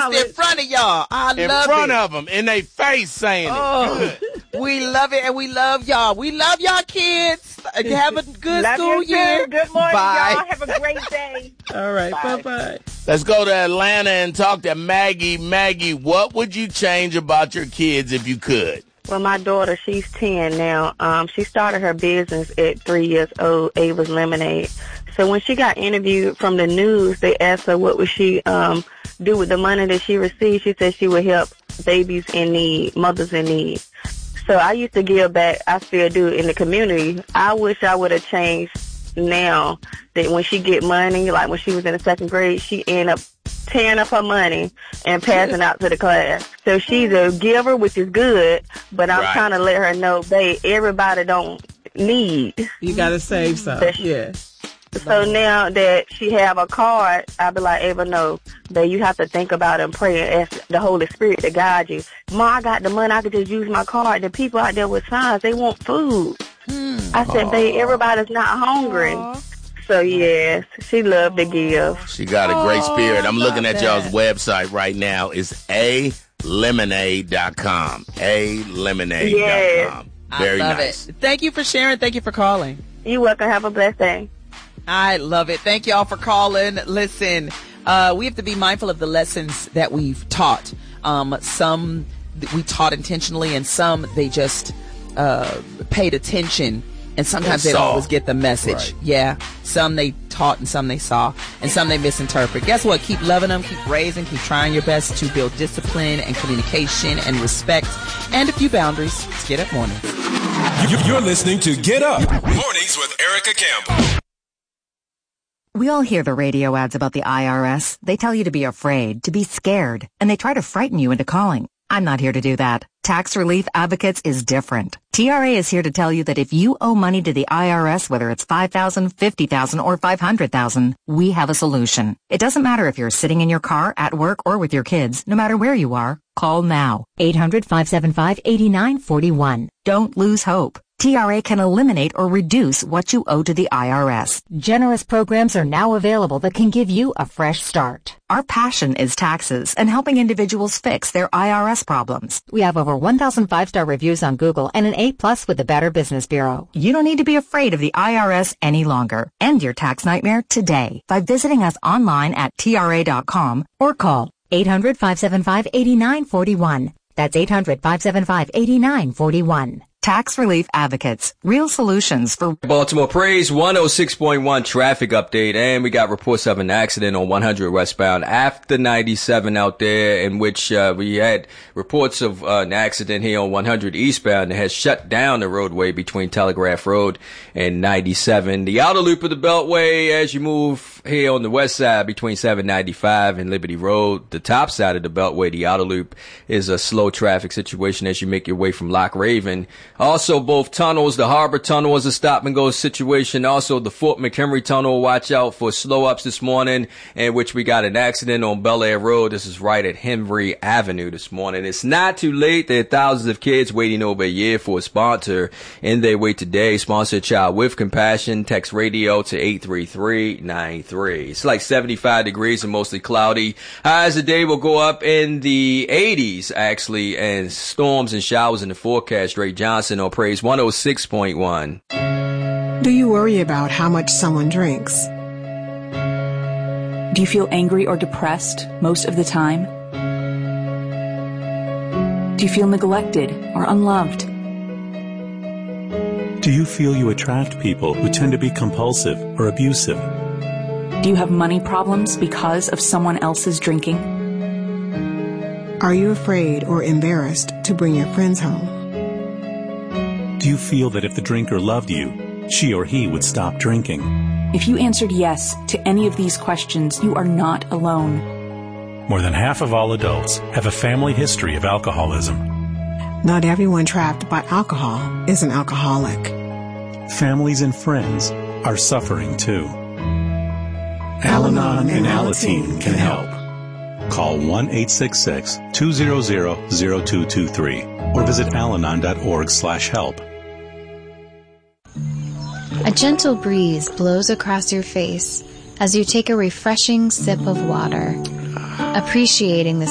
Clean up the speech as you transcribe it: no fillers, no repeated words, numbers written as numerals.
in front of y'all. I love it. In front of them, in their face saying it. Good. We love it, and we love y'all. We love y'all, kids. Have a good love school year. Good morning, Bye. y'all. Have a great day. All right, bye-bye. Let's go to Atlanta and talk to Maggie. Maggie, what would you change about your kids if you could? Well, my daughter, she's 10 now. She started her business at 3 years old, Ava's Lemonade. So when she got interviewed from the news, they asked her what would she do with the money that she received. She said she would help babies in need, mothers in need. So I used to give back. I still do in the community. I wish I would have changed now that when she get money, like when she was in the second grade, she end up tearing up her money and passing out to the class. So she's a giver, which is good, but I'm trying to let her know, babe, everybody don't need. You got to save some. Yeah. So now that she have a card, I be like, Ava, no, that you have to think about it and pray and ask the Holy Spirit to guide you. Ma, I got the money. I could just use my card. The people out there with signs, they want food. I said, babe, everybody's not hungry. So, yes, she loved to give. She got a great spirit. I'm looking at y'all's website right now. It's alemonade.com. alemonade.com. Yes. Very I love nice. it. Thank you for sharing. Thank you for calling. You're welcome. Have a blessed day. I love it. Thank y'all for calling. Listen, we have to be mindful of the lessons that we've taught. Some we taught intentionally, and some they just paid attention, and sometimes they don't always get the message. Right. Yeah. Some they taught, and some they saw, and some they misinterpret. Guess what? Keep loving them, keep raising, keep trying your best to build discipline and communication and respect and a few boundaries. It's Get Up Mornings. You're listening to Get Up Mornings with Erica Campbell. We all hear the radio ads about the IRS. They tell you to be afraid, to be scared, and they try to frighten you into calling. I'm not here to do that. Tax Relief Advocates is different. TRA is here to tell you that if you owe money to the IRS, whether it's $5,000, $50,000, or $500,000, we have a solution. It doesn't matter if you're sitting in your car, at work, or with your kids. No matter where you are, call now. 800-575-8941. Don't lose hope. TRA can eliminate or reduce what you owe to the IRS. Generous programs are now available that can give you a fresh start. Our passion is taxes and helping individuals fix their IRS problems. We have over 1,000 5-star reviews on Google and an A+ with the Better Business Bureau. You don't need to be afraid of the IRS any longer. End your tax nightmare today by visiting us online at TRA.com or call 800-575-8941. That's 800-575-8941. Tax Relief Advocates. Real solutions for Baltimore Praise 106.1 traffic update. And we got reports of an accident on 100 westbound after 97 out there, in which we had reports of an accident here on 100 eastbound that has shut down the roadway between Telegraph Road and 97. The outer loop of the Beltway as you move here on the west side between 795 and Liberty Road. The top side of the Beltway, the outer loop, is a slow traffic situation as you make your way from Lock Raven. Also, both tunnels, the Harbor Tunnel is a stop-and-go situation. Also, the Fort McHenry Tunnel, watch out for slow-ups this morning, in which we got an accident on Bel Air Road. This is right at Henry Avenue this morning. It's not too late. There are thousands of kids waiting over a year for a sponsor in their way today. Sponsor a child with compassion. Text radio to 83393. It's like 75 degrees and mostly cloudy. Highs today will go up in the 80s, actually, and storms and showers in the forecast. Ray Johnson on Praise 106.1. Do you worry about how much someone drinks? Do you feel angry or depressed most of the time? Do you feel neglected or unloved? Do you feel you attract people who tend to be compulsive or abusive? Do you have money problems because of someone else's drinking? Are you afraid or embarrassed to bring your friends home? Do you feel that if the drinker loved you, she or he would stop drinking? If you answered yes to any of these questions, you are not alone. More than half of all adults have a family history of alcoholism. Not everyone trapped by alcohol is an alcoholic. Families and friends are suffering too. Al-Anon and Alateen can help. Call 1-866-200-0223 or visit alanon.org/help. A gentle breeze blows across your face as you take a refreshing sip of water, appreciating the